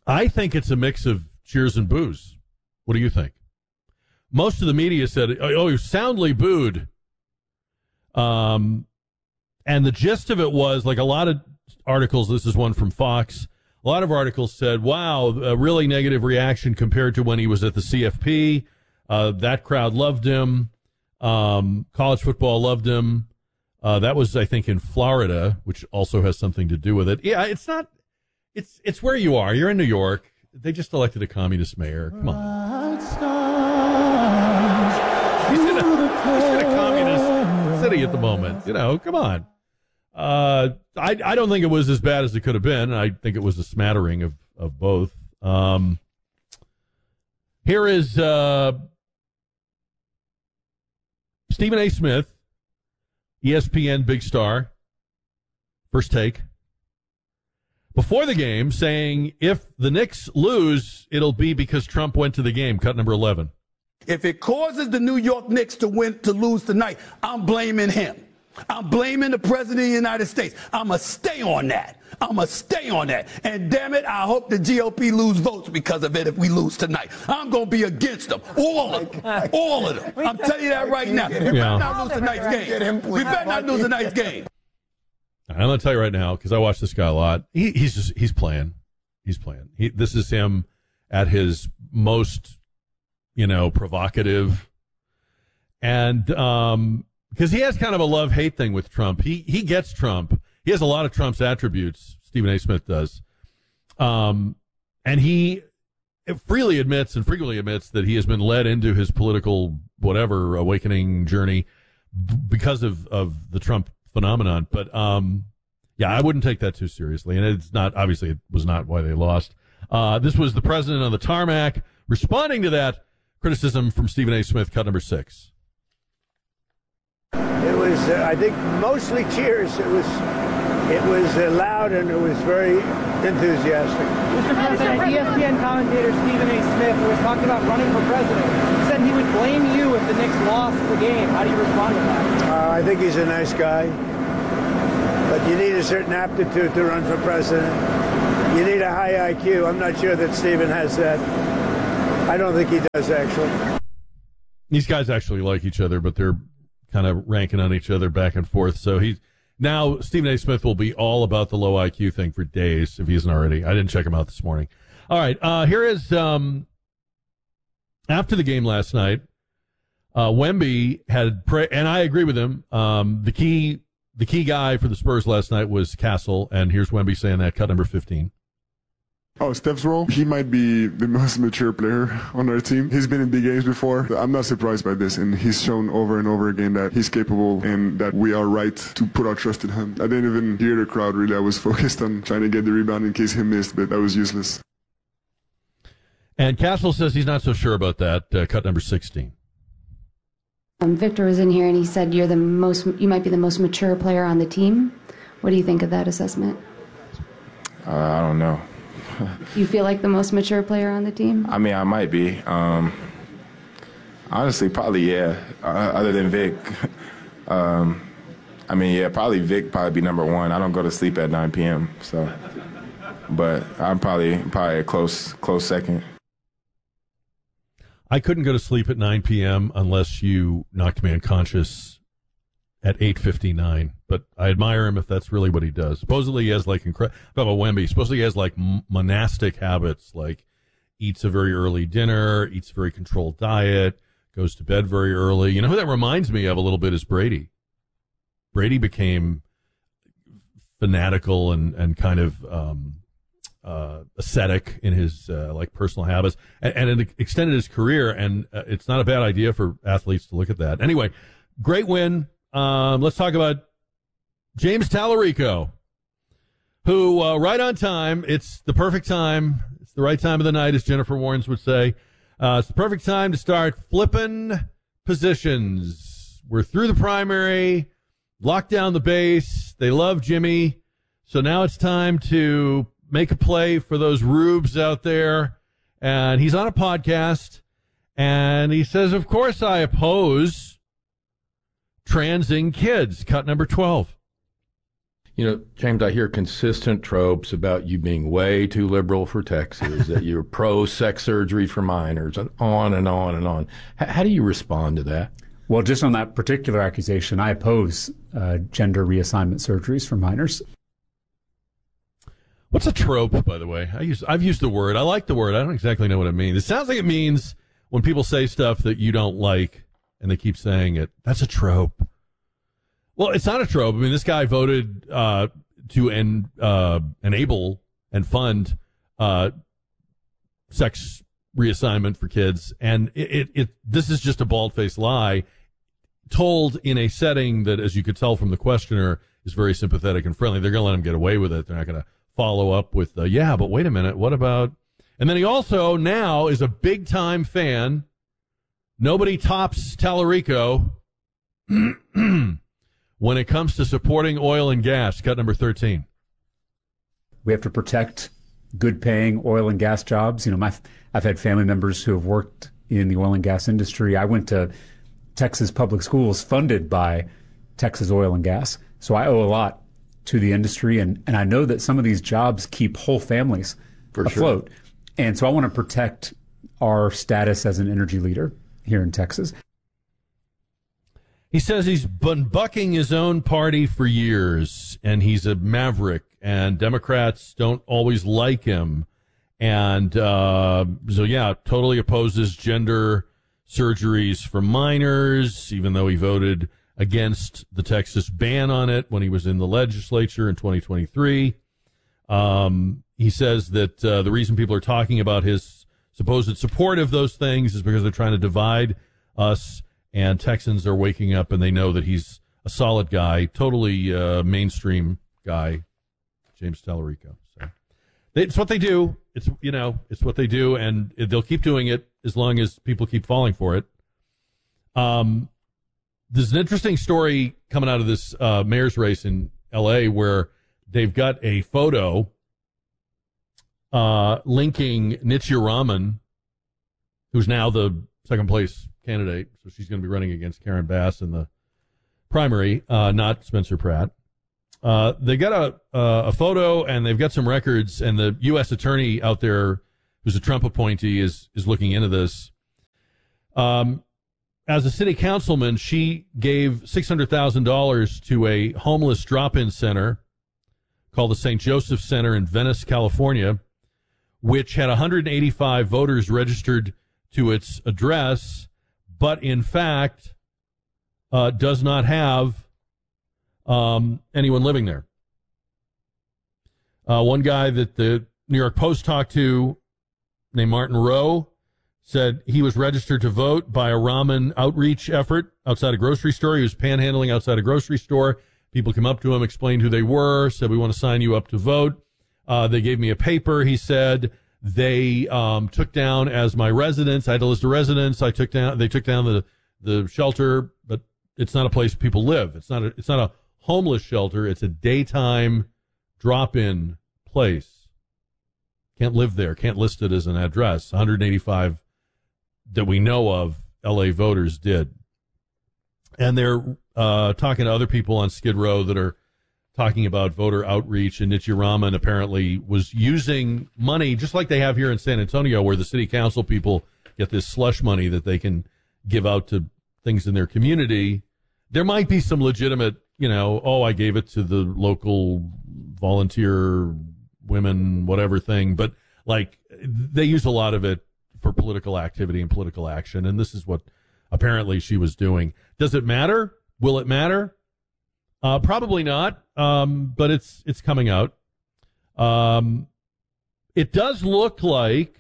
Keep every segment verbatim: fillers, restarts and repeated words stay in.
I think it's a mix of cheers and boos. What do you think? Most of the media said, oh, you soundly booed. Um, and the gist of it was, like a lot of articles, this is one from Fox, a lot of articles said, wow, a really negative reaction compared to when he was at the C F P. Uh, that crowd loved him. Um, college football loved him. Uh, that was, I think, in Florida, which also has something to do with it. Yeah, it's not, it's it's where you are. You're in New York. They just elected a communist mayor. Come on. He's in, a, he's in a communist city at the moment. You know, come on. Uh, I, I don't think it was as bad as it could have been. I think it was a smattering of, of both. Um, here is uh, Stephen A. Smith, E S P N big star, first take, before the game, saying if the Knicks lose, it'll be because Trump went to the game, cut number eleven. If it causes the New York Knicks to win, to lose tonight, I'm blaming him. I'm blaming the President of the United States. I'm going to stay on that. I'm going to stay on that. And damn it, I hope the G O P lose votes because of it if we lose tonight. I'm going to be against them. All of them. All of them. I'm telling you that right now. We better not lose tonight's game. We better not lose tonight's game. I'm going to tell you right now, because I watch this guy a lot. He, he's just, he's playing. He's playing. He, this is him at his most, you know, provocative. And, um, because he has kind of a love-hate thing with Trump. He he gets Trump. He has a lot of Trump's attributes, Stephen A. Smith does. Um, and he freely admits and frequently admits that he has been led into his political whatever awakening journey b- because of, of the Trump phenomenon. But, um, yeah, I wouldn't take that too seriously. And it's not, obviously, it was not why they lost. Uh, this was the president on the tarmac responding to that criticism from Stephen A. Smith, cut number six. It was, uh, I think, mostly cheers. It was, it was uh, loud and it was very enthusiastic. Mister President, E S P N commentator Stephen A. Smith, who was talking about running for president, said he would blame you if the Knicks lost the game. How do you respond to that? Uh, I think he's a nice guy, but you need a certain aptitude to run for president. You need a high I Q. I'm not sure that Stephen has that. I don't think he does, actually. These guys actually like each other, but they're kind of ranking on each other back and forth. So he's now Stephen A. Smith will be all about the low I Q thing for days if he isn't already. I didn't check him out this morning. All right, uh, here is um, after the game last night. Uh, Wemby had, pra- and I agree with him. Um, the key, the key guy for the Spurs last night was Castle, and here's Wemby saying that, cut number fifteen. Oh, Steph's role? He might be the most mature player on our team. He's been in big games before. I'm not surprised by this, and he's shown over and over again that he's capable and that we are right to put our trust in him. I didn't even hear the crowd, really. I was focused on trying to get the rebound in case he missed, but that was useless. And Castle says he's not so sure about that, uh, cut number sixteen. Um, Victor was in here and he said you're the most, you might be the most mature player on the team. What do you think of that assessment? Uh, I don't know. You feel like the most mature player on the team? I mean, I might be. Um, honestly, probably, yeah, uh, other than Vic. um, I mean, yeah, probably Vic probably be number one. I don't go to sleep at nine p.m., so. But I'm probably probably a close, close second. I couldn't go to sleep at nine p.m. unless you knocked me unconscious at eight fifty-nine, but I admire him if that's really what he does. Supposedly he has like incredible, about Wemby, supposedly he has like m- monastic habits, like eats a very early dinner, eats a very controlled diet, goes to bed very early. You know who that reminds me of a little bit is Brady. Brady became fanatical and, and kind of um, uh, ascetic in his uh, like personal habits, and, and it extended his career, and uh, it's not a bad idea for athletes to look at that. Anyway, great win. Um, let's talk about James Tallarico, who, uh, right on time, it's the perfect time, it's the right time of the night, as Jennifer Warnes would say. Uh, it's the perfect time to start flipping positions. We're through the primary, locked down the base. They love Jimmy. So now it's time to make a play for those rubes out there. And he's on a podcast, and he says, of course I oppose transing kids, cut number twelve. You know, James, I hear consistent tropes about you being way too liberal for Texas, that you're pro-sex surgery for minors, and on and on and on. H- how do you respond to that? Well, just on that particular accusation, I oppose uh, gender reassignment surgeries for minors. What's a trope, by the way? I use, I've used the word. I like the word. I don't exactly know what it means. It sounds like it means when people say stuff that you don't like and they keep saying it. That's a trope. Well, it's not a trope. I mean, this guy voted uh, to en- uh, enable and fund uh, sex reassignment for kids, and it, it, it this is just a bald-faced lie told in a setting that, as you could tell from the questioner, is very sympathetic and friendly. They're going to let him get away with it. They're not going to follow up with, uh, yeah, but wait a minute, what about... And then he also now is a big-time fan. Nobody tops Tallarico when it comes to supporting oil and gas. Cut number thirteen. We have to protect good-paying oil and gas jobs. You know, my I've had family members who have worked in the oil and gas industry. I went to Texas public schools funded by Texas Oil and Gas, so I owe a lot to the industry, and, and I know that some of these jobs keep whole families For afloat. Sure. And so I want to protect our status as an energy leader here in Texas. He says he's been bucking his own party for years, and he's a maverick, and Democrats don't always like him. And uh, so, yeah, totally opposes gender surgeries for minors, even though he voted against the Texas ban on it when he was in the legislature in twenty twenty-three. Um, he says that uh, the reason people are talking about his supposed support of those things is because they're trying to divide us, and Texans are waking up and they know that he's a solid guy, totally uh, mainstream guy, James Tallarico. So they, it's what they do. It's, you know, it's what they do, and they'll keep doing it as long as people keep falling for it. Um, there's an interesting story coming out of this uh, mayor's race in L A where they've got a photo uh, linking Nitya Raman, who's now the second place candidate, so she's going to be running against Karen Bass in the primary, uh, not Spencer Pratt. Uh, they got a uh, a photo, and they've got some records, and the U S attorney out there, who's a Trump appointee, is is looking into this. Um, as a city councilman, she gave six hundred thousand dollars to a homeless drop-in center called the Saint Joseph Center in Venice, California, which had one hundred eighty-five voters registered to its address, but in fact uh, does not have um, anyone living there. Uh, one guy that the New York Post talked to, named Martin Rowe, said he was registered to vote by a Raman outreach effort outside a grocery store. He was panhandling outside a grocery store. People came up to him, explained who they were, said, we want to sign you up to vote. Uh, they gave me a paper, he said. They um, took down as my residence. I had a list of residents. I took down. They took down the, the shelter, but it's not a place people live. It's not a, it's not a homeless shelter. It's a daytime drop-in place. Can't live there. Can't list it as an address. one hundred eighty-five that we know of L A voters did. And they're uh, talking to other people on Skid Row that are talking about voter outreach, and Nitya Raman apparently was using money, just like they have here in San Antonio, where the city council people get this slush money that they can give out to things in their community. There might be some legitimate, you know, oh, I gave it to the local volunteer women, whatever thing, but like they use a lot of it for political activity and political action, and this is what apparently she was doing. Does it matter? Will it matter? Uh, probably not, um, but it's it's coming out. Um, it does look like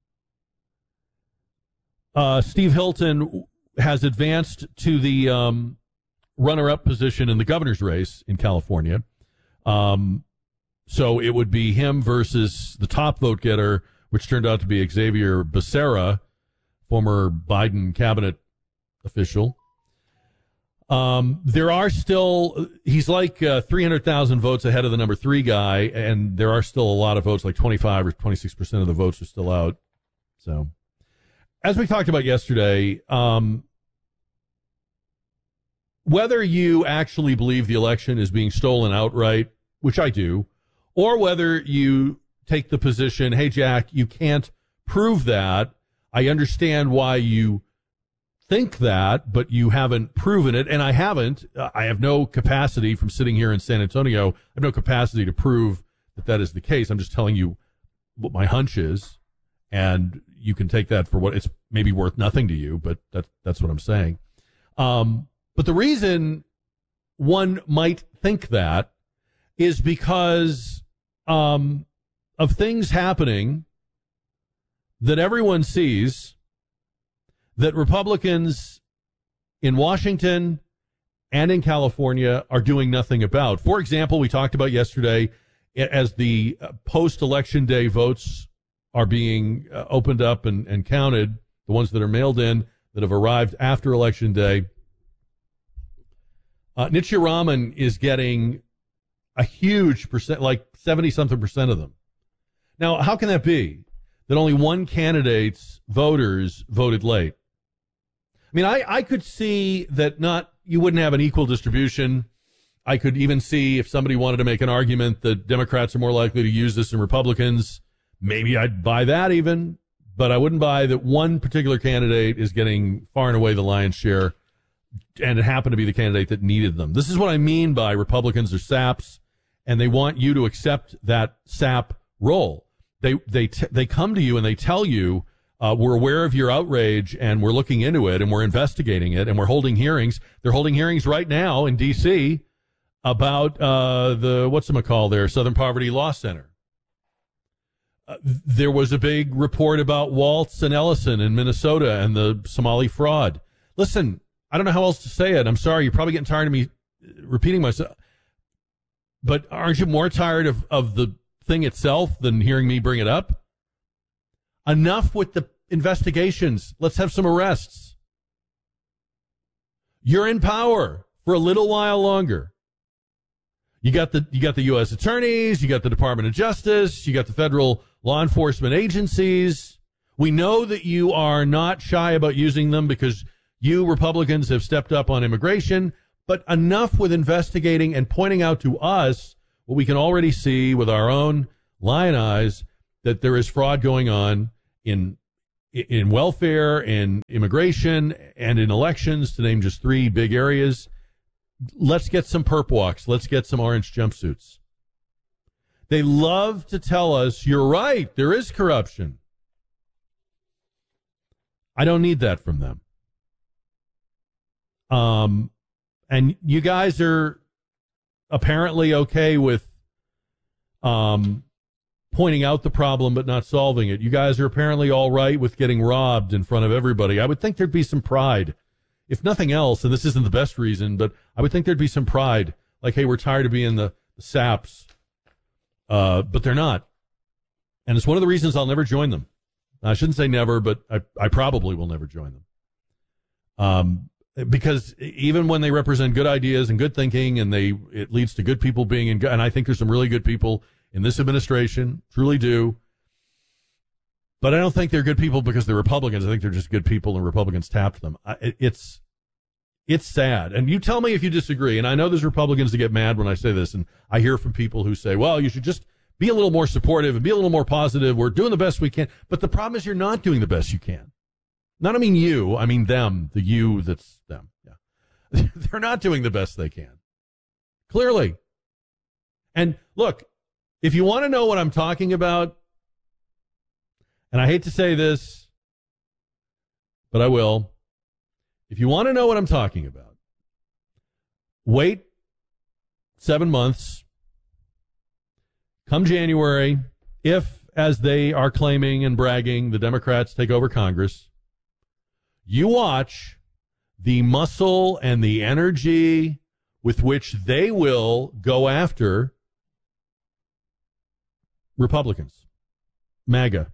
uh, Steve Hilton has advanced to the um, runner-up position in the governor's race in California. Um, so it would be him versus the top vote getter, which turned out to be Xavier Becerra, former Biden cabinet official. Um, there are still, he's like uh, three hundred thousand votes ahead of the number three guy, and there are still a lot of votes, like twenty-five or twenty-six percent of the votes are still out. So, as we talked about yesterday, um, whether you actually believe the election is being stolen outright which I do, or whether you take the position, hey, Jack, you can't prove that. I understand why you think that, but you haven't proven it, and I haven't. I have no capacity from sitting here in San Antonio. I have no capacity to prove that that is the case. I'm just telling you what my hunch is, and you can take that for what it's maybe worth nothing to you, but that's that's what I'm saying. Um, but the reason one might think that is because um, of things happening that everyone sees that Republicans in Washington and in California are doing nothing about. For example, we talked about yesterday as the post-election day votes are being uh, opened up and, and counted, the ones that are mailed in that have arrived after Election Day. Uh, Nitya Raman is getting a huge percent, like seventy-something percent of them. Now, how can that be? That only one candidate's voters voted late. I mean, I, I could see that not you wouldn't have an equal distribution. I could even see if somebody wanted to make an argument that Democrats are more likely to use this than Republicans. Maybe I'd buy that even, but I wouldn't buy that one particular candidate is getting far and away the lion's share, and it happened to be the candidate that needed them. This is what I mean by Republicans are saps, and they want you to accept that sap role. They they t- they come to you and they tell you, uh, we're aware of your outrage and we're looking into it and we're investigating it and we're holding hearings. They're holding hearings right now in D C about uh, the, whatchamacall there, Southern Poverty Law Center. Uh, there was a big report about Waltz and Ellison in Minnesota and the Somali fraud. Listen, I don't know how else to say it. I'm sorry. You're probably getting tired of me repeating myself. But aren't you more tired of, of the thing itself than hearing me bring it up? Enough with the investigations. Let's have some arrests. You're in power for a little while longer. You got the you got the U S attorneys, you got the Department of Justice, you got the federal law enforcement agencies. We know that you are not shy about using them because you Republicans have stepped up on immigration, but enough with investigating and pointing out to us what we can already see with our own lion eyes, that there is fraud going on in in welfare, in immigration, and in elections, to name just three big areas. Let's get some perp walks. Let's get some orange jumpsuits. They love to tell us, you're right, there is corruption. I don't need that from them. Um, and you guys are apparently okay with um, pointing out the problem but not solving it. You guys are apparently all right with getting robbed in front of everybody. I would think there'd be some pride. If nothing else, and this isn't the best reason, but I would think there'd be some pride. Like, hey, we're tired of being the, the saps. Uh, but they're not. And it's one of the reasons I'll never join them. I shouldn't say never, but I, I probably will never join them. Um, because even when they represent good ideas and good thinking, and they it leads to good people being in good, and I think there's some really good people in this administration, truly do. But I don't think they're good people because they're Republicans. I think they're just good people, and Republicans tapped them. I, it's it's sad. And you tell me if you disagree. And I know there's Republicans that get mad when I say this, and I hear from people who say, well, you should just be a little more supportive and be a little more positive. We're doing the best we can. But the problem is you're not doing the best you can. Not I mean you, I mean them, the you that's them. Yeah, they're not doing the best they can. Clearly. And look, if you want to know what I'm talking about, and I hate to say this, but I will. If you want to know what I'm talking about, wait seven months. Come January, if, as they are claiming and bragging, the Democrats take over Congress, you watch the muscle and the energy with which they will go after Republicans, MAGA.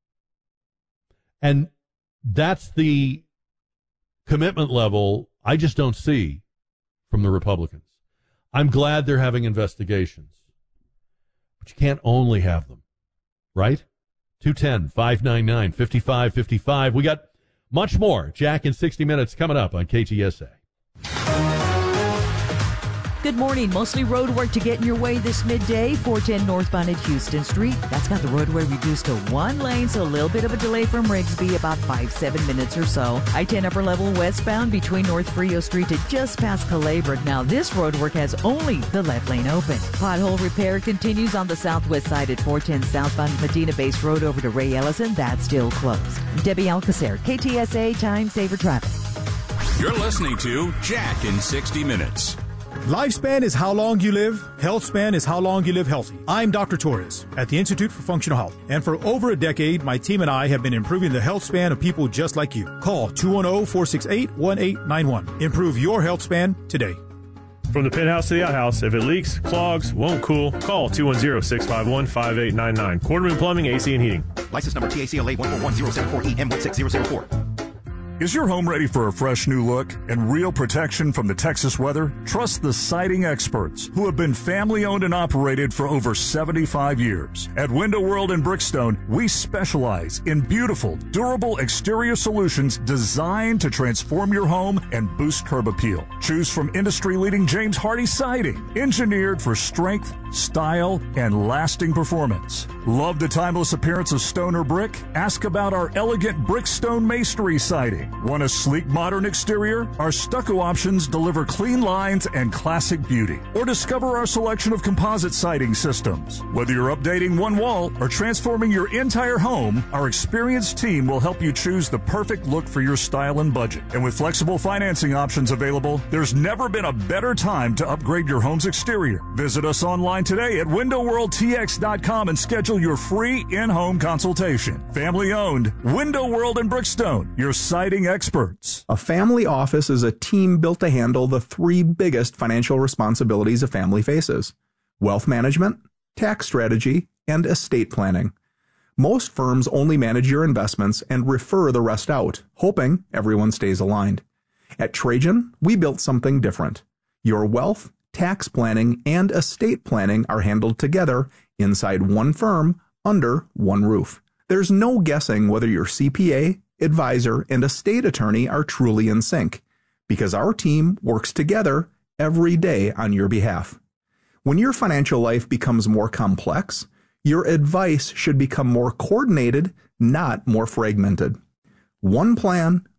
And that's the commitment level I just don't see from the Republicans. I'm glad they're having investigations, but you can't only have them, right? two one zero, five nine nine, five five five five. We got much more Jack in sixty minutes coming up on K T S A. Good morning. Mostly road work to get in your way this midday. four ten northbound at Houston Street. That's got the roadway reduced to one lane, so a little bit of a delay from Rigsby, about five, seven minutes or so. I ten upper level westbound between North Frio Street to just past Calabria. Now this road work has only the left lane open. Pothole repair continues on the southwest side at four ten southbound Medina Base Road over to Ray Ellison. That's still closed. Debbie Alcacer, K T S A Time Saver Traffic. You're listening to Jack in sixty minutes. Lifespan is how long you live. Health span is how long you live healthy. I'm Doctor Torres at the Institute for Functional Health. And for over a decade, my team and I have been improving the health span of people just like you. Call two one zero, four six eight, one eight nine one. Improve your health span today. From the penthouse to the outhouse, if it leaks, clogs, won't cool, call two one zero, six five one, five eight nine nine. Quarterman Plumbing, A C and Heating. License number T A C L A one four one zero seven four E M one six zero zero four. Is your home ready for a fresh new look and real protection from the Texas weather? Trust the siding experts who have been family owned and operated for over seventy-five years. At Window World in Brickstone, we specialize in beautiful, durable exterior solutions designed to transform your home and boost curb appeal. Choose from industry-leading James Hardie siding, engineered for strength, style, and lasting performance. Love the timeless appearance of stone or brick? Ask about our elegant Brickstone masonry siding. Want a sleek, modern exterior? Our stucco options deliver clean lines and classic beauty. Or discover our selection of composite siding systems. Whether you're updating one wall or transforming your entire home, our experienced team will help you choose the perfect look for your style and budget. And with flexible financing options available, there's never been a better time to upgrade your home's exterior. Visit us online today at window world t x dot com and schedule your free in-home consultation. Family owned, Window World in Brickstone, your siding experts. A family office is a team built to handle the three biggest financial responsibilities a family faces: wealth management, tax strategy, and estate planning. Most firms only manage your investments and refer the rest out, hoping everyone stays aligned. At Trajan, we built something different. Your wealth, tax planning, and estate planning are handled together inside one firm under one roof. There's no guessing whether your C P A, advisor, and estate attorney are truly in sync, because our team works together every day on your behalf. When your financial life becomes more complex, your advice should become more coordinated, not more fragmented. One plan,